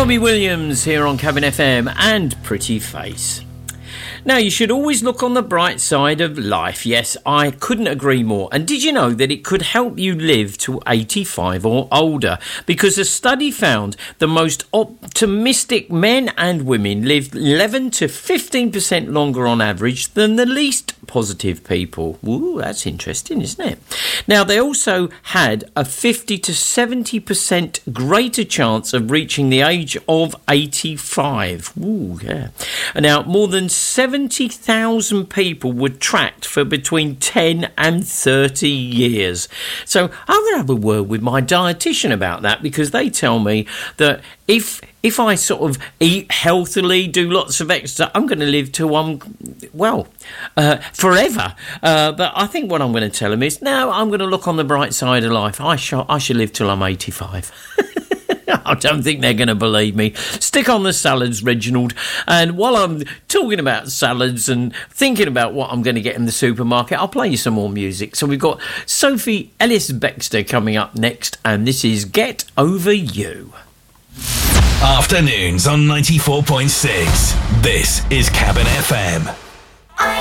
Robbie Williams here on Cabin FM and Pretty Face. Now, you should always look on the bright side of life. Yes, I couldn't agree more. And did you know that it could help you live to 85 or older? Because a study found the most optimistic men and women lived 11 to 15% longer on average than the least positive people. Ooh, that's interesting, isn't it? Now, they also had a 50 to 70% greater chance of reaching the age of 85. Ooh, yeah. Now, more than 70,000 people were tracked for between 10 and 30 years. So I'm going to have a word with my dietitian about that, because they tell me that if I sort of eat healthily, do lots of exercise, I'm going to live till forever. But I think what I'm going to tell them is, no, I'm going to look on the bright side of life. I should live till I'm 85. I don't think they're going to believe me. Stick on the salads, Reginald. And while I'm talking about salads and thinking about what I'm going to get in the supermarket, I'll play you some more music. So we've got Sophie Ellis-Bextor coming up next, and this is Get Over You. Afternoons on 94.6. This is Cabin FM.